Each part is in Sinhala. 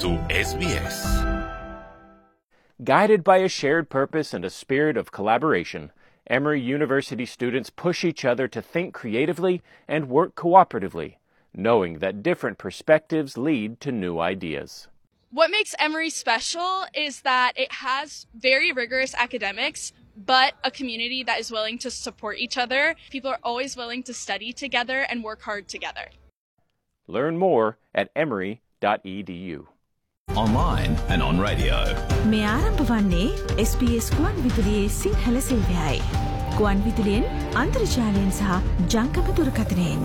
SBS. Guided by a shared purpose and a spirit of collaboration, Emory University students push each other to think creatively and work cooperatively, knowing that different perspectives lead to new ideas. What makes Emory special is that it has very rigorous academics, but a community that is willing to support each other. People are always willing to study together and work hard together. Learn more at emory.edu. Online and on radio. මේ ආරම්භ වන්නේ SBS ගුවන් විදුලියේ සිංහල සේවයයි. ගුවන් විදුලියෙන් අන්තර්ජාලයෙන් සහ ජංගම දුරකථනයෙන්.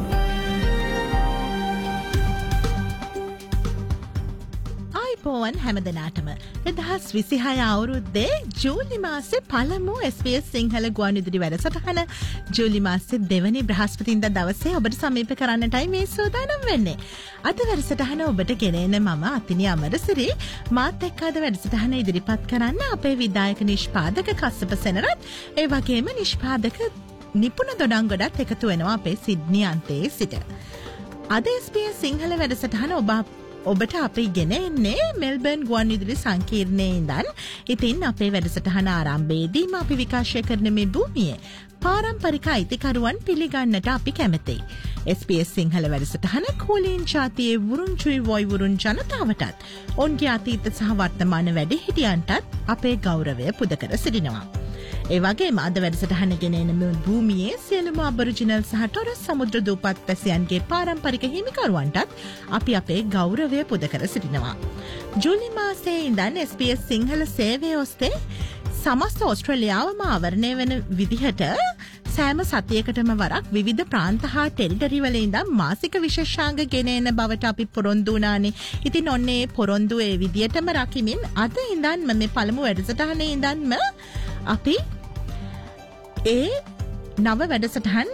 ආයිබෝවන් හැමදෙනාටම 2026 අවුරුද්දේ ජූලි මාසේ පළමු SBS සිංහල ගුවන් විදුලි වැඩසටහන ජූලි මාසේ දෙවැනි බ්‍රහස්පතින්දා දවසේ ඔබට සමීප කරන්නටයි මේ සූදානම් වෙන්නේ. අද වැඩසටහන ඔබට ගෙනෙන මම අතිනි අමරසිරි මාත් එක්ක අද වැඩසටහන ඉදිරිපත් කරන්න අපේ විදායක නිෂ්පාදක කස්සප සෙනරත් ඒ වගේම නිෂ්පාදක නිපුණ දොඩංගොඩත් එකතු වෙනවා අපේ සිඩ්නි අන්තයේ සිට. අද SBS සිංහල වැඩසටහන ඔබට අපි ගෙන එන්නේ මෙල්බර්න් ගුවන් විදුලි සංකීර්ණයේ ඉඳන්. ඉතින් අපේ වැඩසටහන ආරම්භයේදීම අපි විකාශය කරන මේ භූමියේ පාරම්පරික අයිතිකරුවන් පිළිගන්නට අපි කැමැතියි. SBS සිංහල වැඩසටහන කෝලීන් ජාතියේ වුරුංචුයි වොයි වුරුන් ජනතාවටත් ඔවුන්ගේ අතීත සහ වර්තමාන වැඩිහිටියන්ටත් අපේ ගෞරවය පුද කර සිටිනවා. ඒ වගේම අද වැඩසටහන ගෙන එන මේ භූමියේ සියලුම අබොරිජිනල් සහ ටොරස් සමුද්‍ර දූපත් වැසියන්ගේ පාරම්පරික හිමිකරුවන්ටත් අපි අපේ ගෞරවය පුද කර සිටිනවා. ජූලි මාසයේ ඉඳන් SBS සිංහල සේවය ඔස්සේ සමස්ත ඕස්ට්‍රේලියාවම ආවරණය වෙන විදිහට සෑම සතියකටම වරක් විවිධ ප්‍රාන්ත හා ටෙරිටරි වල ඉඳන් මාසික විශේෂාංග ගෙන එන බවට අපි පොරොන්දු වුණානේ. ඉතින් ඔන්නේ පොරොන්දු ඒ විදිහටම රකිමින් අද ඉඳන්ම මේ පළමු වැඩසටහනේ ඉඳන්ම අපි ඒ නව වැඩසටහන්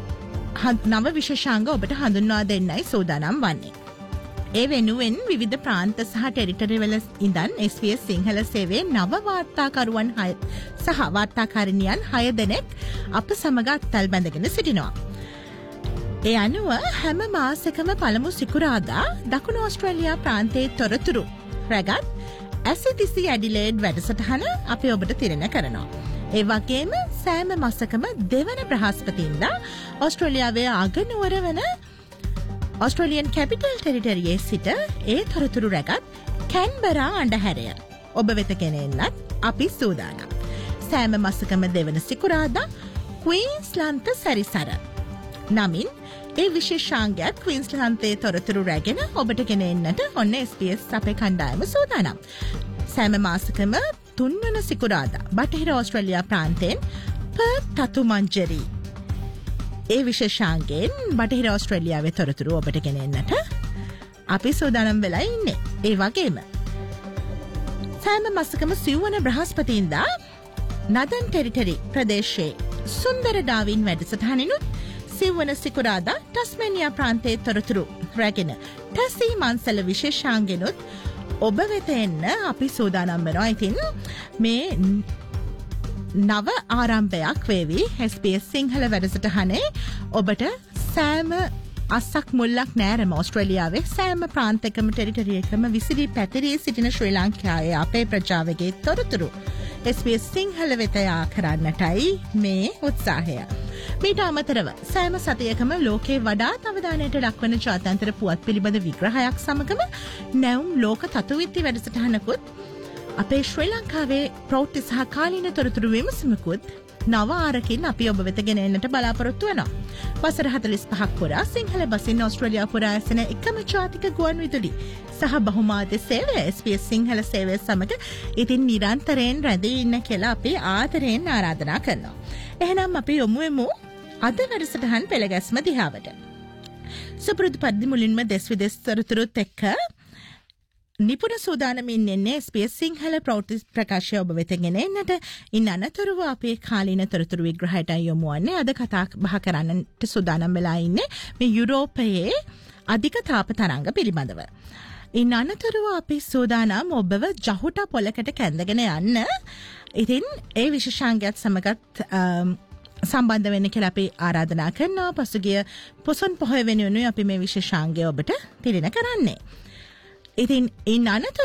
නව විශේෂාංග ඔබට හඳුන්වා දෙන්නයි සූදානම් වන්නේ. ඒ වෙනුවෙන් විවිධ ප්‍රාන්ත සහ ටෙරිටරි වල ඉඳන් SBS සිංහල සේවයේ නව වාර්තාකරුවන් සහ වාර්තාකාරිනියන් 6 දෙනෙක් අප සමග අත්අල් බැඳගෙන සිටිනවා. ඒ අනුව හැම මාසෙකම පළමු සිකුරාදා දකුණු ඕස්ට්‍රේලියා ප්‍රාන්තයේ තොරතුරු රැගත් ඇසිතිසි ඇඩිලේඩ් වැඩසටහන අපි ඔබට තිරණ කරනවා. ඒ වගේම සෑම මාසකම දෙවන බ්‍රහස්පතින්දා ඕස්ට්‍රේලියාවේ අගනුවර වන ඔස්ට්‍රේලියන් කැපිටල් ටෙරිටරියේ සිට ඒ තොරතුරු රැගත් කැන්බරා අඬහැරය ඔබ වෙත ගෙනෙන්නත් අපි සූදානම්. සෑම මාසකම දෙවන සිකුරාදා ක්වීන්ස්ලන්ත සැරිසර නමින් ඒ විශේෂාංගයක් ක්වීන්ස්ලන්තයේ තොරතුරු රැගෙන ඔබට ගෙන එන්නට ඔන්න SBS අපේ කණ්ඩායම සූදානම්. සෑම මාසකම තුන්වන සිකුරාදා බටහිර ඕස්ට්‍රේලියා ප්‍රාන්තයෙන් පර්ත් තතු මංජරි ඒ විශේෂාංගයෙන් බටහිර ඕස්ට්‍රේලියාවේ තොරතුරු ඔබට ගෙන එන්නට අපි සූදානම් වෙලා ඉන්නේ. ඒ වගේම සෑම මාසකම සිව්වන බ්‍රහස්පතින්දා නදන් ටෙරිටරි ප්‍රදේශයේ සුන්දර ඩාවින් වැඩසටහනිනුත් සිව්වන සිකුරාදා ටස්මේනියා ප්‍රාන්තයේ තොරතුරු රැගෙන ටසී මන්සල විශේෂාංගෙනුත් ඔබ වෙත එන්න අපි සූදානම් වෙනවා. ඉතින් මේ නව ආරම්භයක් වේවි SBS සිංහල වැඩසටහනේ ඔබට සෑම අස්සක් මුල්ලක් නෑරම ඕස්ට්‍රේලියාවේ සෑම ප්‍රාන්තයකම ටෙරිටරි එකම විසිරී පැතිරී සිටින ශ්‍රී ලංකාවේ අපේ ප්‍රජාවගේ තොරතුරු SBS සිංහල වෙත යා කරන්නටයි මේ උත්සාහය. මීට අමතරව සෑම සතියකම ලෝකේ වඩාත් අවධානයට ලක්වන ජාත්‍යන්තර පුවත් පිළිබඳ විග්‍රහයක් සමගම නැවුම් ලෝක තතුවිත්ති වැඩසටහනකුත් අපේ ශ්‍රී ලංකාවේ ප්‍රවෘත්ති සහ කාලීන තොරතුරු විමසුමකුත් නව ආරකින් අපි ඔබ වෙත ගෙන එන්නට බලාපොරොත්තු වෙනවා. වසර 45ක් පුරා සිංහල බසින් ඕස්ට්‍රේලියාව පුරා ඇසෙන එකම ජාතික ගුවන් විදුලි සහ බහුමාධ්‍ය සේවය SBS සිංහල සේවය සමග ඉතින් නිරන්තරයෙන් රැඳී ඉන්න කියලා අපි ආදරයෙන් ආරාධනා කරනවා. එහෙනම් අපි යොමු වෙමු අද වැඩසටහන් පෙළගැස්ම දිහාවට. සුපුරුදු පරිදි මුලින්ම දෙස් විදෙස් තොරතුරුත් එක්ක නිපුණ සූදානමින් එන්නේ SBS සිංහල ප්‍රවෘත්ති ප්‍රකාශය ඔබ වෙත ගෙන එන්නට. ඉන් අනතුරුව අපේ කාලීන තොරතුරු විග්‍රහයට යොමු වන්නේ අද කතා බහ කරන්නට සූදානම් වෙලා ඉන්නේ මේ යුරෝපයේ අධික තාප තරංග පිළිබඳව. ඉන් අනතුරුව අපි සූදානම් ඔබව ජහුට පොලකට කැඳගෙන යන්න. ඉතින් ඒ විශේෂාංගයත් සමගත් සම්බන්ධ වෙන්න කියලා අපි ආරාධනා කරනවා. පසුගිය පොසොන් පොහොය වෙනුවෙන් අපි මේ විශේෂාංගය ඔබට තිරෙන කරන්නේ. ඉතින් ඉන් අනතුරුව